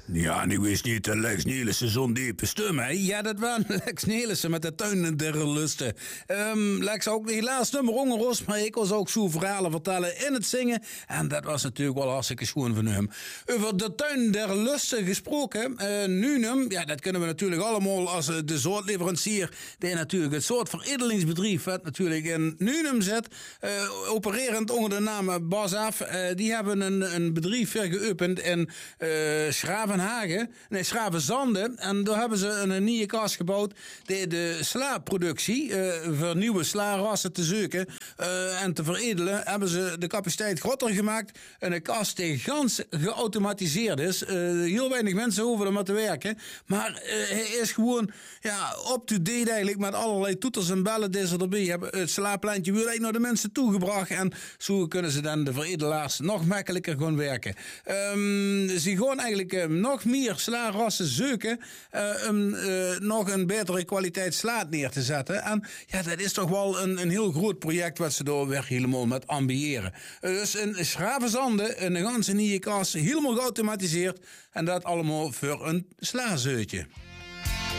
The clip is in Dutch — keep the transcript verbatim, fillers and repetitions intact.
Ja, en ik wist niet dat Lex Nielissen zo'n diepe stem, hè? Ja, dat was Lex Nielissen met de tuinen der lusten. Um, Lex ook helaas nummer ongerost, maar ik was ook zo verhalen vertellen in het zingen. En dat was natuurlijk wel hartstikke schoon van hem. Over de tuin der lusten gesproken, uh, Nunum, ja, dat kunnen we natuurlijk allemaal als uh, de soortleverancier, die natuurlijk het soortveredelingsbedrijf, wat natuurlijk in Nunum zit, uh, opererend onder de naam Basaf. Uh, die hebben een, een bedrijf geopend in uh, Schravenhagen, nee, Schravenzande. En daar hebben ze een nieuwe kast gebouwd die de slaapproductie uh, voor nieuwe slaarassen te zoeken uh, en te veredelen, hebben ze de capaciteit groter gemaakt. Een kast die gans geautomatiseerd is. Uh, heel weinig mensen hoeven er maar te werken. Maar uh, hij is gewoon ja, up-to-date eigenlijk met allerlei toeters en bellen die ze erbij hebben. Het slaapplantje wordt eigenlijk naar de mensen toegebracht. En zo kunnen ze dan de veredelaars nog makkelijker gewoon werken. Um, ze gaan eigenlijk uh, nog meer slaarassen zoeken uh, om uh, nog een betere kwaliteit slaat neer te zetten. En ja, dat is toch wel een, een heel groot project wat ze daar weer helemaal met ambiëren. Uh, dus een Schravenzande, een ganse nieuwe kast, helemaal geautomatiseerd. En dat allemaal voor een slaazeutje.